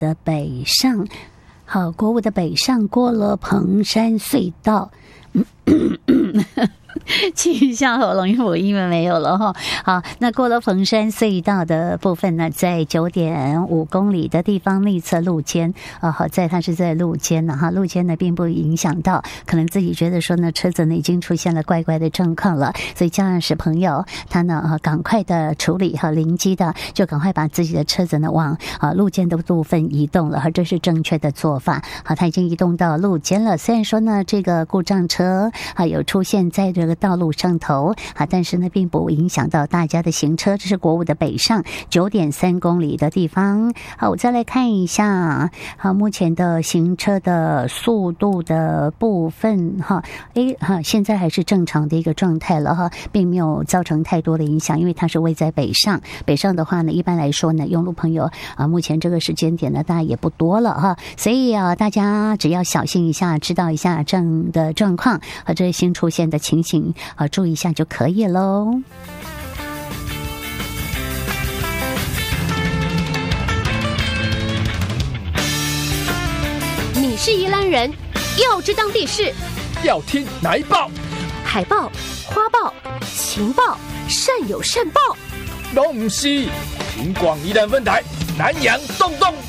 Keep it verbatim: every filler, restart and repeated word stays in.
的北上，好，国五的北上过了彭山隧道。气一下喉咙，因为我英文没有了哈。好，那过了彭山隧道的部分呢，在九点五公里的地方内侧路肩啊，好在它是在路肩呢哈，路肩呢并不影响到，可能自己觉得说呢，车子呢已经出现了怪怪的状况了，所以驾驶朋友他呢啊赶快的处理和临机的就赶快把自己的车子呢往啊路肩的部分移动了，这是正确的做法。好，它已经移动到路肩了，虽然说呢这个故障车啊有出现在这个道路上头啊，但是呢并不影响到大家的行车。这是国五的北上九点三公里的地方。好，我再来看一下好目前的行车的速度的部分哈，诶哈现在还是正常的一个状态了哈，并没有造成太多的影响，因为它是位在北上。北上的话呢，一般来说呢，用路朋友啊，目前这个时间点呢，大家也不多了哈，所以啊，大家只要小心一下，知道一下这样的状况和这些新出现的情形啊，注意一下就可以喽。 你是宜兰人，要知当地事， 要听哪一报？ 海报、花报、情报，善有善报。 拢不是，听广宜兰分台南洋动动。